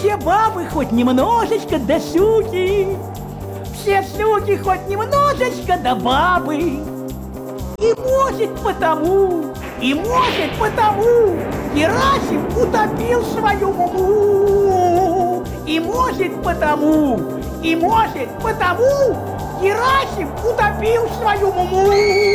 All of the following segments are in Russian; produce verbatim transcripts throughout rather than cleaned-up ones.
Все бабы хоть немножечко до суки, все суки хоть немножечко до бабы. И может потому, и может потому Герасим утопил свою муму. И может потому, и может потому Герасим утопил свою муму.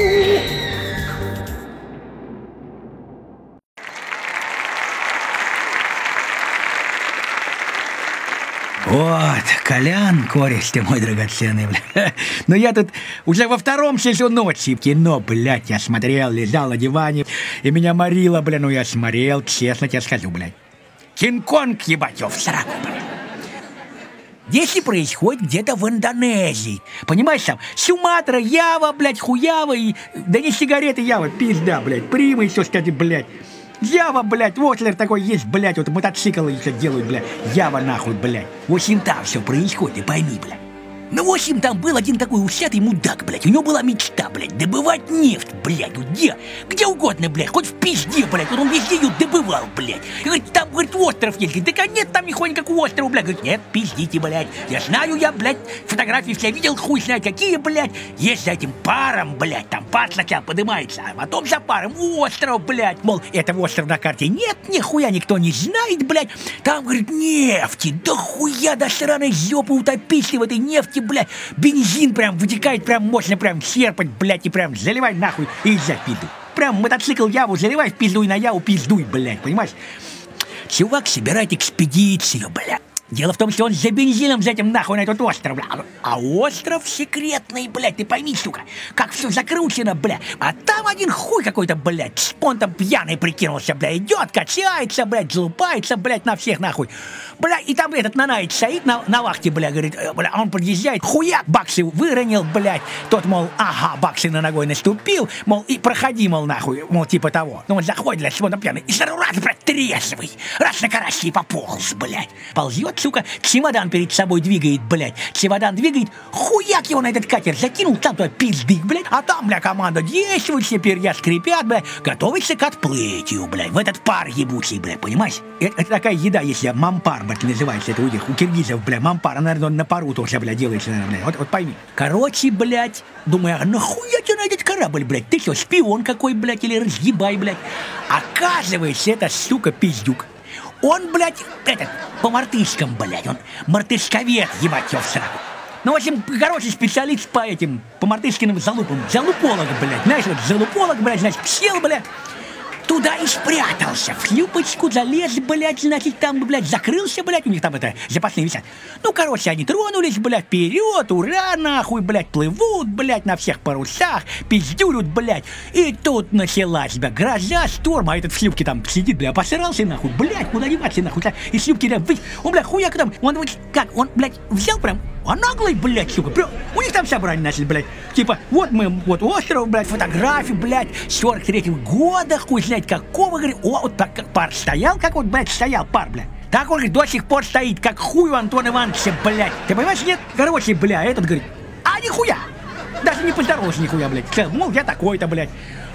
Вот, Колян, кореш ты мой драгоценный, бля. Но я тут уже во втором часу ночи кино, блядь, я смотрел, лежал на диване, и меня морило, бля, ну я смотрел, честно тебе скажу, блядь. Кинг-Конг, ебать, его в сраку, блядь. Действие происходит где-то в Индонезии. Понимаешь, там Суматра, Ява, блядь, хуява и... Да не сигареты, Ява, пизда, блядь, Прима еще, кстати, блядь. Ява, блядь, Вотлер такой есть, блядь, вот мотоцикл еще делают, блядь. Ява нахуй, блядь. В общем, там все происходит, ты пойми, блядь. Ну, в общем, там был один такой усатый мудак, блядь. У него была мечта, блядь, добывать нефть, блядь. Вот где? Где угодно, блядь, хоть в пизде, блядь. Вот он везде ее добывал, блядь. И говорит, там, говорит, остров есть. Говорит, да нет там нихуя никакого острова, блядь. Говорит, нет, пиздите, блядь. Я знаю, я, блядь, фотографии все видел, хуй знает какие, блядь. Есть за этим паром, блядь, там пар сначала поднимается, а потом за паром остров, блядь. Мол, этого острова на карте нет, нихуя никто не знает, блядь. Там, говорит, нефти, да хуя до сраной жопы утопись в этой нефти, блядь, бензин прям вытекает, прям мощно, прям серпать, блядь, и прям заливай нахуй и езжай в пизду. Прям мотоцикл Яву заливай в пизду и на Яву пиздуй, блядь, понимаешь? Чувак собирает экспедицию, блядь. Дело в том, что он за бензином за этим нахуй на этот остров, бля. А остров секретный, блядь, ты пойми, сука, как все закручено, бля. А там один хуй какой-то, блядь, он там пьяный прикинулся, бля, идет, качается, блядь, залупается, блядь, на всех нахуй. Бля, и там этот Нанаич стоит на, на вахте, бля, говорит, бля, он подъезжает, хуяк, баксы выронил, блядь. Тот, мол, ага, баксы на ногой наступил, мол, и проходи, мол, нахуй, мол, типа того. Ну, он заходит, блядь, он там пьяный, и сразу раз, блядь, трезвый, раз на карасе и пополз, блядь. Ползет, сука, чемодан перед собой двигает, блядь. Чемодан двигает, хуяк его на этот катер закинул, там туда пиздык, блядь. А там, бля, команда действует, все перья скрипят, блядь, готовится к отплытию, блядь, в этот пар ебучий, блядь, понимаешь? Это, это такая еда, если мампар, блядь, называется, это у них, у киргизов, блядь, мампар, наверное, на пару тоже, блядь, делается, наверное, блядь. Вот, вот пойми. Короче, блядь, думаю, а нахуя тебе на этот корабль, блядь? Ты что, шпион какой, блядь, или разъебай, блядь? Оказывается, это, сука, пиздюк. Он, блядь, этот, по мартышкам, блядь, он мартышковед, ебать его в сраку. Ну, в общем, короче, специалист по этим, по мартышкиным залупам. Залуполог, блядь, знаешь, вот залуполог, блядь, значит, сел, блядь, туда и спрятался, в шлюпочку залез, блядь, значит, там, блядь, закрылся, блядь, у них там это, запасные висят. Ну, короче, они тронулись, блядь, вперед, ура, нахуй, блядь, плывут, блядь, на всех парусах, пиздюрят, блядь. И тут началась, блядь, гроза, шторм, а этот в шлюпке там сидит, блядь, посрался, нахуй, блядь, куда деваться, нахуй, и шлюпки, да, он, блядь, хуяк там, он, вот, как, он, блядь, взял прям, а наглый, блядь, сука, прям, у них там собрание начали, блядь, типа, вот мы, вот остров, блядь, фотографии, блядь, сорок третьего года, хуй знает какого, говорит, о, вот так, как пар стоял, как вот, блядь, стоял пар, блядь. Так он, говорит, до сих пор стоит, как хуй у Антона Ивановича, блядь. Ты понимаешь, нет? Короче, бля, этот говорит, а нихуя, даже не поздоровался нихуя, блядь. Мол, я такой-то, блядь.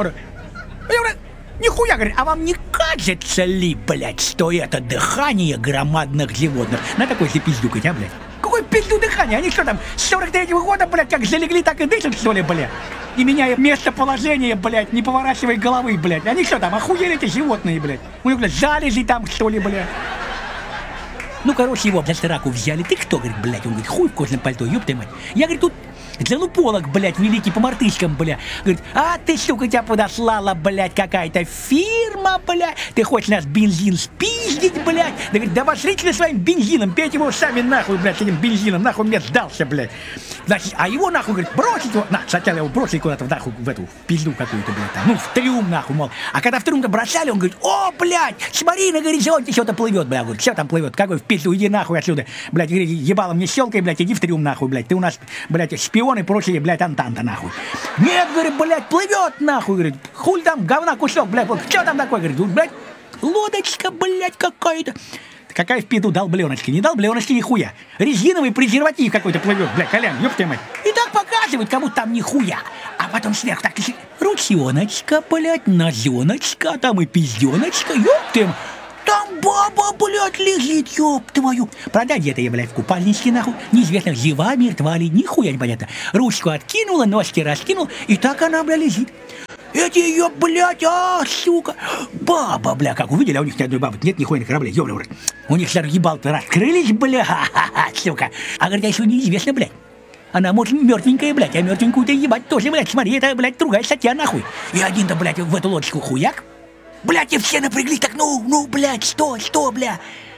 Нихуя, говорит, а вам не кажется ли, блядь, что это дыхание громадных животных? На такой же пиздюкать, а, блядь? Какое пизду дыхание? Они что там, с сорок третьего года, блядь, как залегли, так и дышат, что ли, блядь? Не меняя местоположение, блядь, не поворачивая головы, блядь. Они что там, охуели эти животные, блядь? У них, блядь, залезли там, что ли, блядь? Ну, короче, его за сраку взяли. Ты кто, говорит, блядь? Он говорит, хуй в кожаном пальто, ёб ты мать. Я, говорит, тут залуполог, блядь, великий по мартышкам, блядь. Говорит, а ты, сука, тебя подослала, блядь, какая-то фирма, блядь. Ты хочешь нас бензин спиздить, блядь. Да, говорит, да вошлите вы своим бензином, пейте его сами нахуй, блядь, с этим бензином, нахуй мне сдался, блядь. Значит, а его, нахуй, говорит, бросить его, на, сначала его бросили куда-то, нахуй, в эту, в пизду какую-то, блядь, там, ну, в трюм, нахуй, мол. А когда в трюм-то бросали, он говорит, о, блядь, смотри, на горизонте что-то плывет, блядь. Говорит, что там плывет, какой в пизду, иди нахуй отсюда, блядь, говорит, ебало мне щелкай, блядь, иди в трюм, нахуй, блядь, ты у нас, блядь, шпион и прочие, блядь, антанта, нахуй. Нет, говорит, блядь, плывет, нахуй, говорит, хуй там, говна кусок, блядь, что там такое, говорит, блядь, лодочка, блядь, какая-то. Какая в пизду долбленочки, не долбленочки нихуя. Резиновый презерватив какой-то плывет, бля, Колян, ёб твою мать. И так показывают, как будто там нихуя. А потом сверху так, ручоночка, блядь, нозеночка, там и пизденочка, ёб твою мать. Там баба, блядь, лежит, ёб твою. Правда, где-то я, блядь, в купальнике, нахуй. Неизвестно, жива, мертва ли, нихуя непонятно. Ручку откинула, ножки раскинул, и так она, бля, лежит. Эти ее, блядь, а, сука. Баба, бля, как увидели, а у них ни одной бабы нет, нихуя на корабле, ёбля, блядь. У них ебал-то раскрылись, бля, ха-ха-ха, сука. А говорит, а еще неизвестно, блядь. Она, может, мертвенькая, блядь, а мертвенькую-то ебать тоже, блядь, смотри, это, блядь, другая статья, нахуй. И один-то, блядь, в эту лодочку хуяк. Блядь, и все напряглись так, ну, ну, блядь, что, что, бля?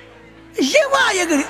Живая, говорит,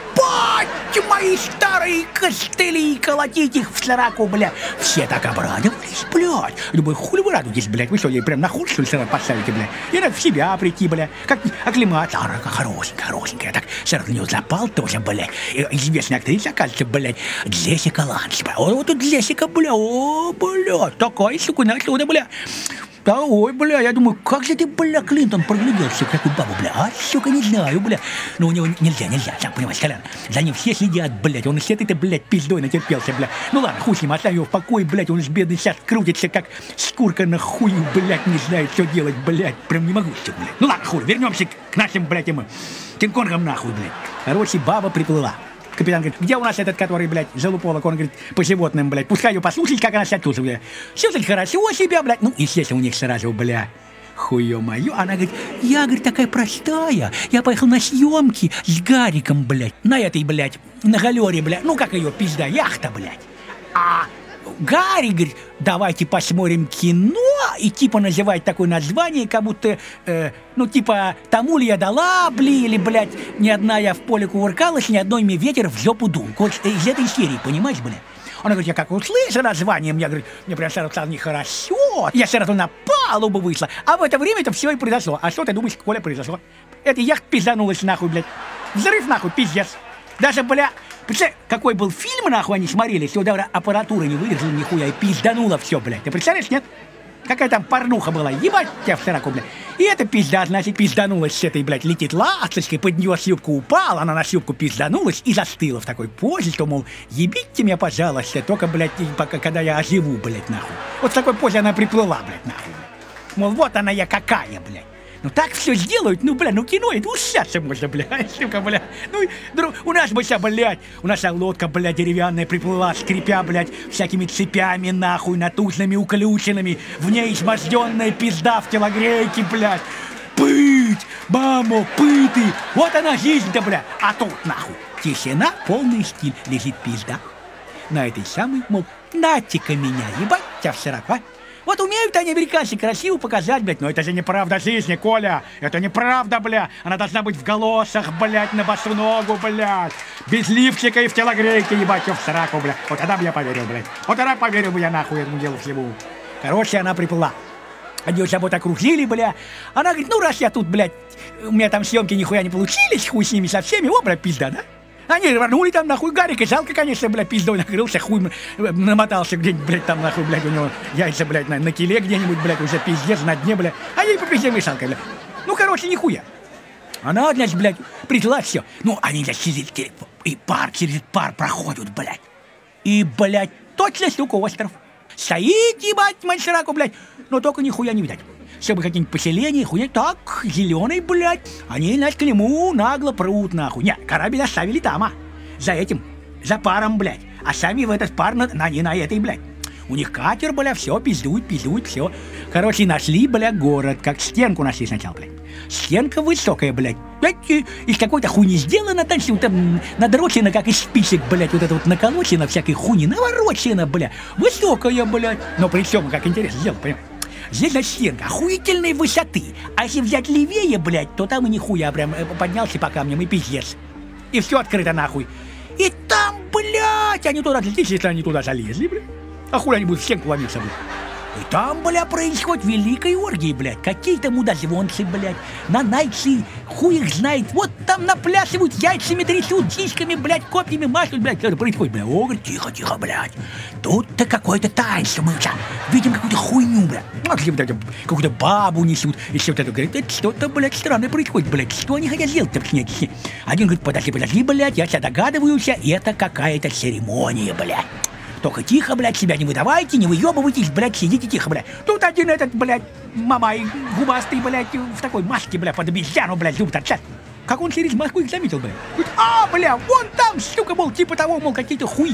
ебать, мои старые костыли, колотить их в сраку, бля. Все так обрадовались, блядь. Думаю, хули вы радуетесь, блядь, вы что, ей прям на хуй, что ли, сразу поставите, бля? И надо в себя прийти, бля, как оклематься. А рака хорошенькая, хорошенькая, так сразу на нее запал тоже, блядь. И известная актриса, оказывается, блядь, Джессика Ланч, бля. О, вот тут Джессика, бля, о, блядь, такая, сука, отсюда, бля. Да, ой, бля, я думаю, как же ты, бля, Клинтон, прогляделся в такую бабу, бля, а, сука, не знаю, бля. Но у него нельзя, нельзя, сам понимаешь, Колян, за ним все следят, блядь, он с этой-то, блядь, пиздой натерпелся, бля. Ну ладно, хуй с ним, оставь его в покое, блядь, он же бедный сейчас крутится, как шкурка на хую, блядь, не знает, что делать, блядь, прям не могу, что, блядь. Ну ладно, хуй, вернемся к нашим, блядь, ему Кинг-Конгам, нахуй, блядь. Короче, баба приплыла. Капитан говорит, где у нас этот, который, блядь, залуполок, он говорит, по животным, блядь, пускай ее послушать, как она себя чувствует, бля. Все так хорошо себя, блядь. Ну, естественно, у них сразу, бля, хуё мою. Она говорит, я, говорит, такая простая, я поехал на съемки с Гариком, блядь, на этой, блядь, на галере, блядь, ну, как ее, пизда, яхта, блядь. А Гарри говорит, давайте посмотрим кино, и типа называет такое название, как будто, э, ну типа, тому ли я дала, бли, или, блядь, ни одна я в поле кувыркалась, ни одной мне ветер в жопу дул. Вот из этой серии, понимаешь, блядь? Она говорит, я как услышала название, мне, говорит, мне прям сразу стало нехорошо, я сразу на палубу вышла, а в это время это все и произошло. А что ты думаешь, Коля, произошло? Эта яхта пизданулась нахуй, блядь. Взрыв нахуй, пиздец. Даже, бля, представляешь, какой был фильм, нахуй, они смотрели, все, даже аппаратура не выдержала нихуя, и пиздануло все, блядь. Ты представляешь, нет? Какая там порнуха была, ебать тебя в сороку, блядь. И эта пизда, значит, пизданулась с этой, блядь, летит ласточкой, под нее с юбку упала, она на юбку пизданулась и застыла в такой позе, что, мол, ебите меня, пожалуйста, только, блядь, пока, когда я оживу, блядь, нахуй. Вот в такой позе она приплыла, блядь, нахуй. Мол, вот она я какая, блядь. Ну так все сделают, ну, бля, ну кино, это усяться можно, бля, сука, бля. Ну, друг, у нас бы вся, блядь, у нас вся лодка, блядь, деревянная приплыла, скрипя, блядь, всякими цепями, нахуй, натужными уключенными, в ней изможденная пизда в телогрейке, блядь. Пыть, мамо, пыты, вот она жизнь-то, бля. А тут, нахуй, тишина, полный стиль, лежит пизда. На этой самой, мол, нате-ка меня, ебать тебя в сорок, а? Вот умеют они, американцы, красиво показать, блядь, но это же неправда жизни, Коля. Это неправда, бля. Она должна быть в галошах, блядь, на босу ногу, блядь. Без лифчика и в телогрейке, ебать, в сраку, блядь. Вот тогда бы я поверил, блядь. Вот тогда поверил бы я нахуй этому делу всему. Короче, она приплыла. Они с собой окружили, бля. Она говорит, ну раз я тут, блядь, у меня там съемки нихуя не получились, хуй с ними со всеми, о, блядь, пизда, да? Они рванули там, нахуй, Гарика, жалко, конечно, блядь, пиздой накрылся, хуй намотался где-нибудь, блядь, там, нахуй, блядь, у него яйца, блядь, на, на киле где-нибудь, блядь, уже пиздец, на дне, блядь, а ей по пизде мешалкой, блядь. Ну, короче, нихуя. Она, значит, блядь, пришла, все. Ну, они, значит, через, и пар, через пар проходят, блядь. И, блядь, точно, сука, остров. Стоит, ебать, мать сраку, блядь, но только нихуя не видать. Все бы какие-нибудь поселения, хуйня, так, зеленый, блядь. Они, значит, к нему нагло прут, нахуй. Нет, корабль оставили там, а. За этим, за паром, блядь. А сами в этот пар, на, на, на этой, блядь. У них катер, бля, все, пиздует, пиздует, все. Короче, нашли, бля, город, как стенку нашли сначала, блядь. Стенка высокая, блядь. Из какой-то хуйни сделана, там все там надрочено, как из спичек, блядь, вот это вот наколочено, всякой хуйни, наворочено, бля. Высокая, блядь. Но при всем, как интересно сделано, понимаешь? Здесь, значит, стенка охуительной высоты. А если взять левее, блядь, то там и нихуя прям поднялся по камням и пиздец. И все открыто нахуй. И там, блядь, они туда залезли, если они туда залезли, блядь. А хуй они будут в стенку ломиться, блядь. И там, бля, происходит великая оргия, блядь. Какие-то мудозвонцы, блядь, нанайцы, хуй их знает. Вот там наплясывают, яйцами трясут, дисками, блядь, копьями машут, блядь. Что это происходит, блядь? О, говорит, тихо, тихо, блядь. Тут-то какое-то таинство мы сейчас видим какую-то хуйню, блядь. Какую-то бабу несут. И все вот это, говорит, это что-то, блядь, странное происходит, блядь. Что они хотят сделать-то, снять? Один говорит, подожди, подожди, блядь, я себя догадываюсь, это какая-то церемония, блядь. Только тихо, блядь, себя не выдавайте, не выебывайтесь, блядь, сидите тихо, блядь. Тут один этот, блядь, мамай губастый, блядь, в такой маске, блядь, под обезьяну, блядь, зуб торчат. Как он через маску их заметил, блядь. Говорит, а, бля, вон там, сука, мол, типа того, мол, какие-то хуи.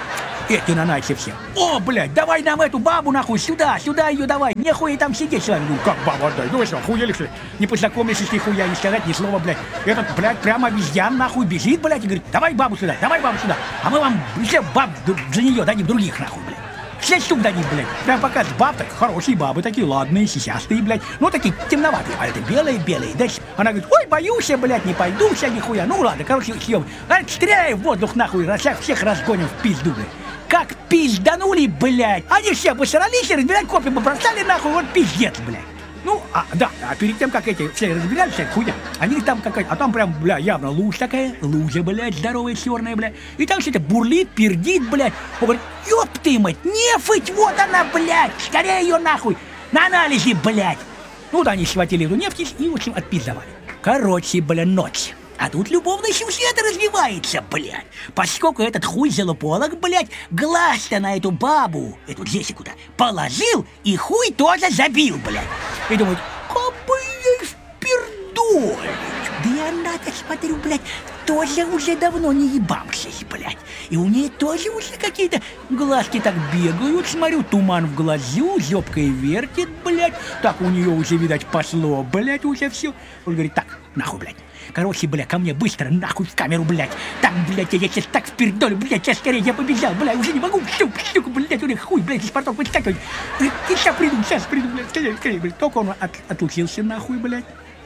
Эти на нате все. О, блядь, давай нам эту бабу нахуй сюда, сюда ее давай. Нехуй там сидеть с вами. Ну, как бабу отдай? Ну вы что, охуели, что ли? Не познакомились, ни хуя, не сказать ни слова, блядь. Этот, блядь, прямо обезьян нахуй бежит, блядь, и говорит, давай бабу сюда, давай бабу сюда. А мы вам все баб за нее дадим других, нахуй, блядь. Шесть штук дадим, блядь. Прям пока с баб, так хорошие бабы, такие ладные, сисястые, блядь. Ну, такие темноватые. А это белые-белые. Дальше она говорит, ой, боюсь я, блядь, не пойду, вся нихуя. Ну, ладно, короче, съем. А стреляй в воздух, нахуй, всех, всех разгоним в пизду, блядь. Как пизданули, блядь. Они все посрались и разбирать копья побросали, нахуй, вот пиздец, блядь. Ну, а, да, а перед тем, как эти все разбирались, вся хуйня, они там какая-то, а там прям, бля, явно лужа такая, лужа, блядь, здоровая, черная, блядь. И там все это бурлит, пердит, блядь. Он говорит, ёб ты, мать, нефть, вот она, блядь, скорее ее нахуй, на анализе, блядь. Ну, да, они схватили эту нефть и, в общем, отпиздовали. Короче, бля, ночь. А тут любовный сюжет развивается, блядь. Поскольку этот хуй залуполок, блядь, глаз-то на эту бабу, эту Джессику-то, положил и хуй тоже забил, блядь. И думают, как бы ей впердолить. Да и она-то, смотрю, блядь, тоже уже давно не ебамшись, блядь. И у нее тоже уже какие-то глазки так бегают, смотрю, туман в глазу, зёбкой вертит, блядь. Так у нее уже, видать, пошло, блядь, уже все. Он говорит, так, нахуй, блядь. Короче, бля, ко мне быстро, нахуй в камеру, блядь. Так, блядь, я сейчас так впердолю, блядь, сейчас скорее я побежал, блядь, уже не могу, сука, сука, блядь, у них хуй, блядь, из портов выскакивать. Сейчас приду, сейчас приду, блядь, скорее, скорее, блядь. Только он от, отлучился, нахуй, блядь.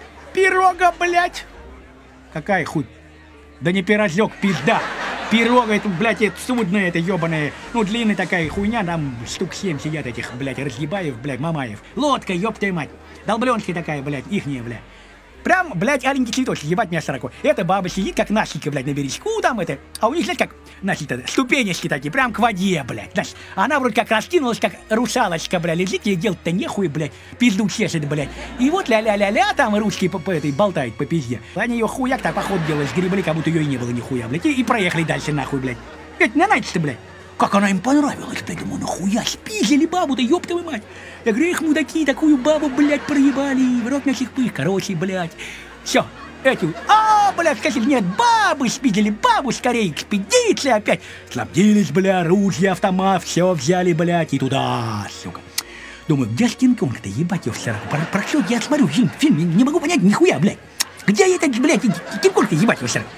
Пирога, блядь. Какая хуй? Да не пирожок, пизда. Пирога, это, блядь, это судное, это ебаное. Ну, длинная такая хуйня, там штук семь сидят этих, блядь, разъебаев, блядь, мамаев. Лодка, ёб твою мать. Долбленки такая, блядь, ихняя, блядь. Прям, блядь, аленький цветочек, ебать меня сороку. Эта баба сидит, как Настенька, блядь, на бережку там это. А у них, знаешь, как, Настенька, ступенечки такие, прям к воде, блядь. Значит, она вроде как раскинулась, как русалочка, блядь, лежит, ей делать-то нехуй, блядь, пизду чешет, блядь. И вот ля-ля-ля-ля, там ручки по, по этой болтают по пизде. Они ее хуяк так поход делали, сгребли, как будто ее и не было нихуя, блядь. И, и проехали дальше, нахуй, блядь. Ведь не найти-то, блядь. Как она им понравилась, блядь, думаю, нахуя спизили бабу-то, ёб твою мать. Я говорю, их мудаки такую бабу, блядь, проебали, в рот на сих пых, короче, блядь. Все, эти, а, блядь, сказали, нет, бабы спидили, бабу скорее, экспедиции опять. Снабдились, бля, ружья, автомат, все взяли, блядь, и туда, сука. Думаю, где ж Кинг-Конг-то, ебать его в сраку, про, про что я смотрю фильм, фильм, не, не могу понять нихуя, блядь. Где этот, блядь, Кинг-Конг-то, ебать его в сраку.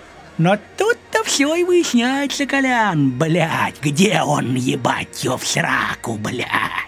Но тут-то все и выясняется, Колян, блядь, где он, ебать его в сраку, блядь.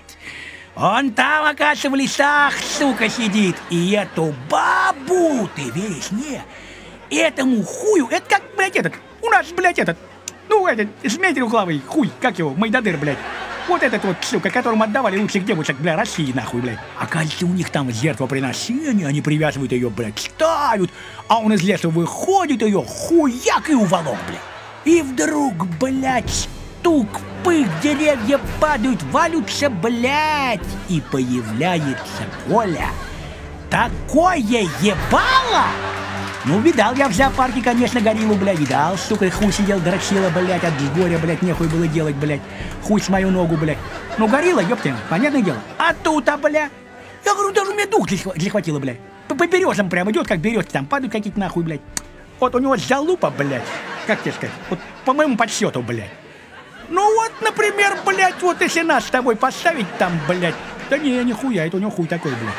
Он там, оказывается, в лесах, сука, сидит. И эту бабу, ты веришь, не? Этому хую, это как, блядь, этот, у нас, блядь, этот, ну, этот, змей трехглавый, хуй, как его, Майдадыр, блядь. Вот этот вот, сука, которому отдавали лучших девушек, бля, России, нахуй, блядь. Оказывается, у них там жертвоприношение, они привязывают ее, блядь, ставят, а он из леса выходит, ее хуяк и уволок, блядь. И вдруг, блядь, стук, пых, деревья падают, валются, блядь, и появляется Коля. Такое ебало! Ну, видал я в зоопарке, конечно, гориллу, бля, видал, сука, хуй сидел, дрочила, блядь, от горя, блядь, нехуй было делать, блядь, хуй с мою ногу, блядь. Ну, горилла, ёптя, понятное дело. А тут-то, бля, я говорю, даже у меня дух захватило, блядь. По, по березам прям идет, как березки, там падают какие-то нахуй, блядь. Вот у него залупа, блядь, как тебе сказать, вот по моему подсчету, блядь. Ну вот, например, блядь, вот если нас с тобой поставить там, блядь, да не, нихуя, это у него хуй такой, блядь.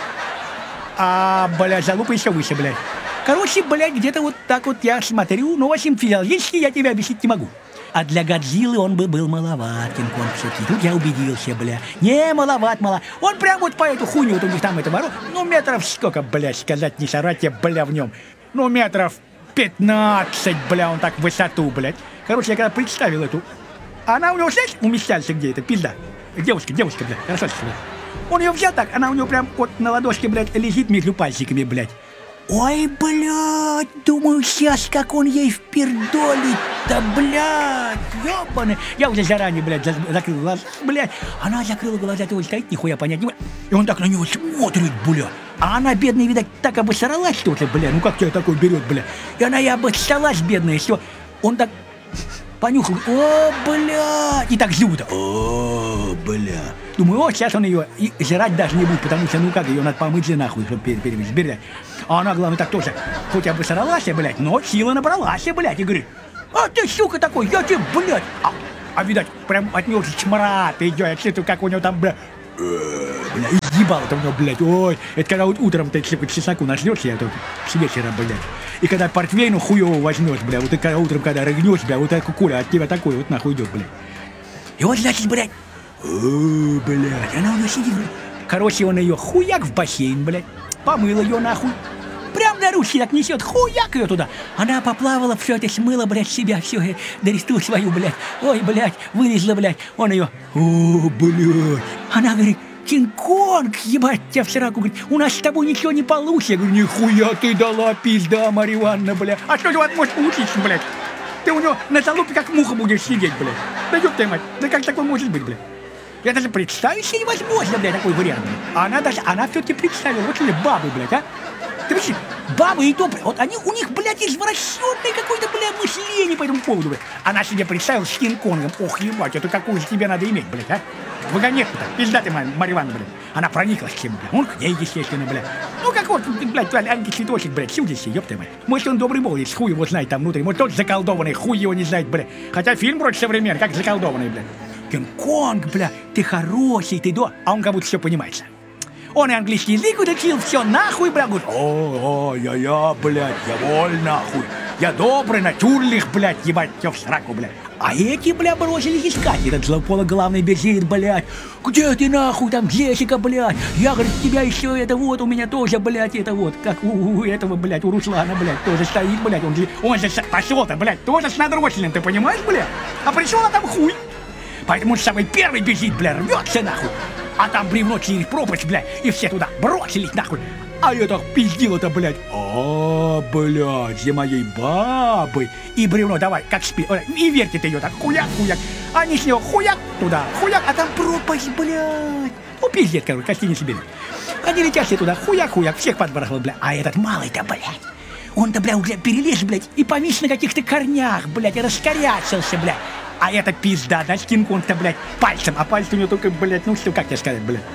А, блядь, залупа еще выше, блядь. Короче, блядь, где-то вот так вот я смотрю, ну, в общем, физиологически я тебе объяснить не могу. А для Годзиллы он бы был маловат, Кинг-Конг все-таки. Тут я убедился, бля. Не, маловат, мало. Он прям вот по эту хуйню, вот у них там это ворот. Ну, метров сколько, блядь, сказать не сорать тебе, бля, в нем. Ну, метров пятнадцать, бля, он так в высоту, блядь. Короче, я когда представил эту... Она у него, знаешь, умещается где это, пизда. Девушка, девушка, блядь, красавица, блядь. Он ее взял так, она у него прям вот на ладошке, блядь, лежит между пальчиками, блядь. Ой, блядь, думаю, сейчас как он ей впердолит-то, блядь, ёбаный. Я уже заранее, блядь, закрыл глаза, блядь. Она закрыла глаза, ты вот стоит, нихуя понять не может. И он так на него смотрит, блядь. А она, бедная, видать, так обосралась что-то, блядь. Ну как тебя такой берет, блядь. И она и обоссалась, бедная, все. Он так Понюхал, о, блядь, и так зубы-то, о, бля. Думаю, о, сейчас он ее и жрать даже не будет, потому что, ну как, ее надо помыть же нахуй, чтобы перевести, блядь. А она, главное, так тоже, хоть обосралась, блядь, но сила набралась, блядь, и говорит, а ты, сука, такой, я тебе, блядь. А, а видать, прям от него чмрат идет, я чувствую, как у него там, блядь, бля, и ебало-то у него, блядь, ой. Это когда вот утром ты к чесноку начнешь, я тут с вечера, блядь. И когда портвейну хуёво возьмешь, бля, вот ты когда утром, когда рыгнешь, бля, вот эта куля от тебя такой вот нахуй идет, блядь. И вот, значит, блядь, о, блядь, она у него сидит, блядь. Короче, он ее хуяк в бассейн, блядь, помыл ее нахуй. Прям на ручки так несет, хуяк ее туда. Она поплавала, все это смыла, блядь, себя, все, доресту свою, блядь. Ой, блядь, вылезла, блядь. Он ее, о, блядь. Она говорит, Кинг-Конг, ебать тебя в сраку, говорит, у нас с тобой ничего не получится. Я говорю, нихуя ты дала, пизда, Марья Ивановна, блядь. А что же вас может получиться, блядь? Ты у него на залупе как муха будешь сидеть, блядь. Да ёб твою мать, да как такое может быть, блядь? Я даже представить себе невозможно, блядь, такой вариант, блядь. А она даже, она все-таки представила, вот ли бабы, блядь, а? Ты вообще, бабы и то, вот они, у них, блядь, извращенное какое-то, блядь, мышление по этому поводу, блядь. Она себе представила с Кинг-Конгом. Ох, ебать, это какую же тебе надо иметь, блядь, а? Вагонетку-то, пизда ты, Марья Ивановна, блядь. Она прониклась к чему, блядь. Он к ней, естественно, блядь. Ну, как вот, блядь, Аньки Цветочек, блядь, судите, ёб твою мать. Может, он добрый молодец, хуй его знает там внутри. Может, тот заколдованный, хуй его не знает, блядь. Хотя фильм вроде современный, как заколдованный, блядь. Кинг-Конг, блядь, ты хороший, ты до... А он как будто все понимается. Он и английский язык учил, все нахуй, бля, говорит, о, о, я, я, блядь, я воль нахуй, я добрый, натюрлих, блядь, ебать, тебя в сраку, блядь. А эти, бля, бросились искать, этот злопологлавный бежит, блядь, где ты нахуй, там, Джессика, блядь, я, говорит, тебя еще, это вот, у меня тоже, блядь, это вот, как у, у этого, блядь, у Руслана, блядь, тоже стоит, блядь, он же, он же пошел-то, блядь, тоже с надроченным, ты понимаешь, блядь, а пришел, а там хуй, поэтому он самый первый бежит, блядь, рвется, нахуй. А там бревно через пропасть, блядь, и все туда бросились, нахуй. А я так пиздил-то, блядь. А, блядь, за моей бабой. И бревно давай, как спи. И вертит ее так, хуяк-хуяк. Они с него хуяк туда, хуяк, а там пропасть, блядь. Ну, пиздец, короче, гостиница берет. Они летят все туда, хуяк-хуяк, всех подбрахал, блядь. А этот малый-то, блядь, он-то, блядь, уже перелез, блядь, и повис на каких-то корнях, блядь, и раскорячился, блядь. А это пизда, значит, Кинг-Конг-то, блядь, пальцем. А пальцы у него только, блядь, ну что, как тебе сказать, блядь?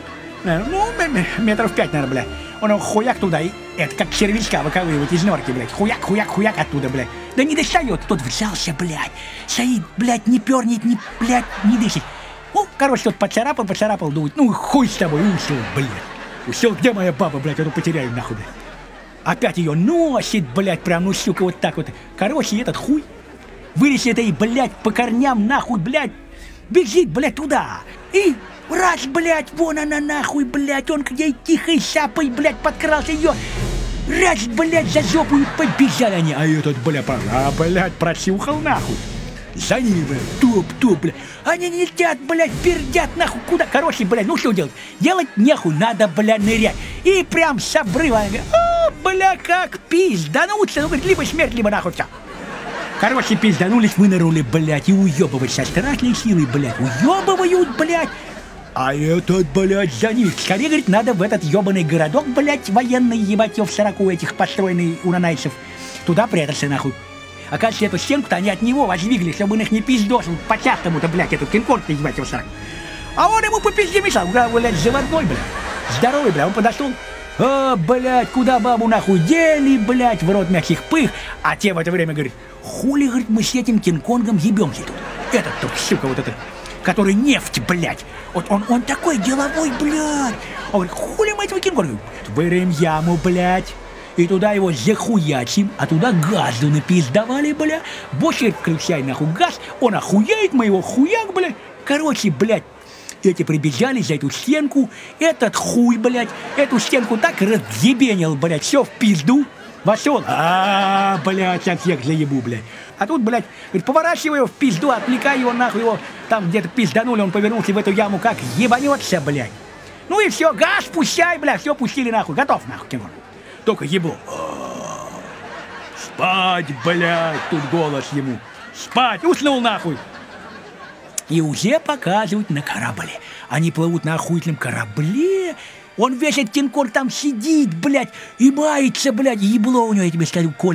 Ну, метров пять, наверное, блядь. Он его хуяк туда, и это как червячка выковыривать из норки, блядь. Хуяк, хуяк, хуяк оттуда, блядь. Да не достает, тот взялся, блядь. Стоит, блядь, не пернет, не, блядь, не дышит. Ну, короче, тот поцарапал, поцарапал, думает, ну, хуй с тобой, ушел, блядь. Ушел, где моя баба, блядь, эту потеряю, нахуй, блядь. Опять ее носит, блядь, прям, ну, сука, вот так вот. Короче, этот хуй вылез этой, блядь, по корням, нахуй, блядь, бежит, блядь, туда. И раз, блядь, вон она, нахуй, блядь, он к ней тихой шапой, блядь, подкрался ее. Раз, блядь, за жопу и побежали они. А этот, блядь, а, блядь, просюхал, нахуй. За ними, блядь, топ-топ, блядь. Они летят, блядь, пердят, нахуй, куда? Короче, блядь, ну что делать? Делать нехуй, надо, блядь, нырять. И прям с обрыва, она говорит, а, бля, как пиздануться. Ну, говорит, либо смерть, либо нахуй все. Короче, пизданулись, вынырнули, блядь, и уебывают со страшной силой, блядь, уебывают, блядь. А этот, блядь, за них. Скорее, говорит, надо в этот ебаный городок, блядь, военный, ебать, в сороку этих построенный у нанайцев. Туда прятаться, нахуй. Оказывается, эту стенку-то они от него воздвигли, чтобы он их не пиздосил по-частому-то, блядь, этот Кинг-Конг, ебать, в сороку. А он ему по пизде мешал, блядь, заводной, блядь. Здоровый, блядь, он подошел. А, блядь, куда бабу нахуй дели, блядь, в рот мягких пых. А те в это время говорят, хули, говорит, мы с этим Кинг-Конгом ебемся тут. Этот тут, сука, вот этот, который нефть, блядь. Вот он, он такой деловой, блядь. Он говорит, хули мы этого Кинг-Конга? Вырыем яму, блядь. И туда его захуячим, а туда газу напиздавали, бля. Больше включай нахуй газ, он охуеет, мы его хуяк, блядь. Короче, блядь. Эти прибежали за эту стенку, этот хуй, блядь, эту стенку так разъебенил, блядь, все в пизду, вошел, а, блядь, сейчас всех заебу, блядь. А тут, блядь, говорит, поворачивай его в пизду, отвлекай его, нахуй его, там где-то пизданули, он повернулся в эту яму, как ебанется, блядь. Ну и все, газ пущай, блядь, все пустили, нахуй, готов, нахуй, Кинг-Конг. Только ебу. Спать, блядь, тут голос ему, спать, уснул, нахуй. И уже показывают на корабле. Они плывут на охуительном корабле. Он весь этот Кинг-Конг там сидит, блядь, и мается, блядь. Ебло у него, я тебе скажу, Коля, так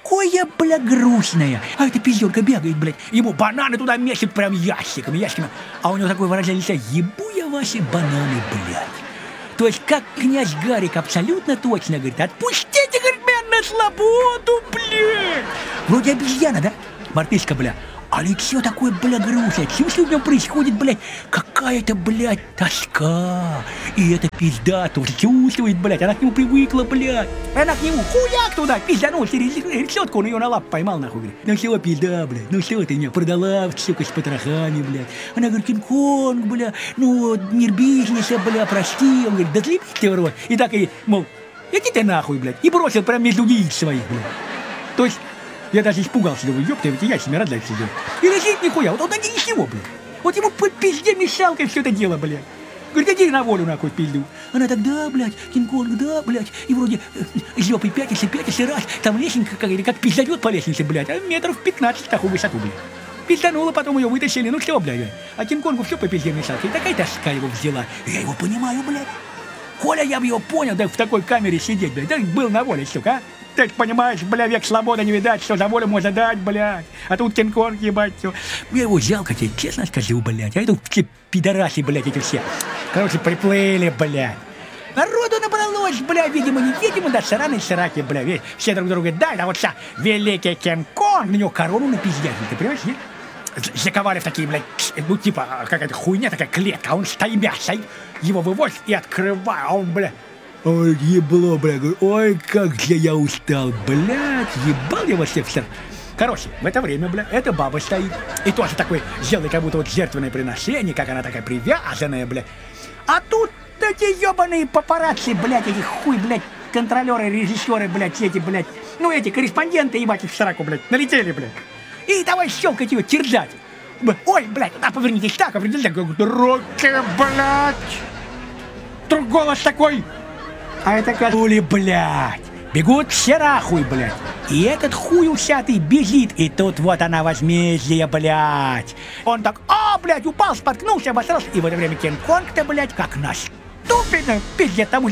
такое, бля, грустное. А эта пиздёнка бегает, блядь, ему бананы туда месит прям ящиками, ящиками. А у него такое выражение лица: ебу я ваши бананы, блядь. То есть, как князь Гарик абсолютно точно говорит: отпустите, говорит, меня на свободу, блядь. Вроде обезьяна, да? Мартышка, бля. А лицо такое, бля, грустное. Чувствую, в нем происходит, блядь, какая-то, блядь, тоска. И эта пизда тоже чувствует, блядь. Она к нему привыкла, блядь. Она к нему хуяк туда пизданулся. Решетку он ее на лапу поймал, нахуй, говорит. Ну все, пизда, блядь. Ну все, ты меня продала, сука, с потрохами, блядь. Она говорит: Кинг-Конг, бля, ну, мир бизнеса, бля, прости. Он говорит: да тлепись ты в рот. И так и, мол, иди ты нахуй, блядь. И бросил прям между яиц своих, блядь. То есть... Я даже испугался, думаю, ёпта, ведь я семеро дальше идет. И лежит нихуя, вот он один ничего, блядь. Вот ему по пизде мешалкой все это дело, блядь. Говорит: иди на волю, нахуй, пизду. Она так: да, блядь, Кинг-Конг, да, блядь. И вроде э, жопой пятится, пятится, раз. Там лестница как, как пиздает по лестнице, блядь. А метров пятнадцать такую высоту, блядь. Пизданула, потом ее вытащили, ну что, блядь. А Кинг-Конгу все по пизде мешалкой. И такая тоска его взяла. Я его понимаю, блядь. Коля, я бы его понял, да в такой камере сидеть, блядь. Да был на воле, сука, а. Ты понимаешь, бля, век свободы не видать, что за волю можно дать, блядь. А тут Кинг-Конг, ебать, все. Мне его жалко, тебе честно скажу, блядь. А это все пидораси, блядь, эти все. Короче, приплыли, блядь. Народу набралось, бля, видимо, невидимо, да, сраные сраки, бля, ведь все друг друга дают, а вот сейчас великий Кинг-Конг, на него корону напиздят, ты понимаешь, нет? Заковали в такие, блядь, ну, типа, какая-то хуйня, такая клетка, а он стоимя стоит, его вывозят и открывают, а он, бля, ой, ебло, бля, ой, как же я устал, блядь, ебал я вас всех. Короче, в это время, бля, эта баба стоит, и тоже такой сделай, как будто вот жертвенное приношение, как она такая привязанная, бля. А тут эти ебаные папарацци, блядь, эти хуй, блядь, контролеры, режиссеры, блядь, эти, блядь, ну эти корреспонденты, ебать, их в сраку, блядь, налетели, блядь. И давай щелкать ее, терзать. Ой, блядь, а повернитесь так, а повернитесь так, руки, блядь. Вдруг голос такой. А это как хули, блядь. Бегут все нахуй, блядь. И этот хуй усятый бежит. И тут вот она возмездие, блядь. Он так, а, блядь, упал, споткнулся, обосрался. И в это время Кинг-Конг-то, блядь, как наступит, пиздец, тому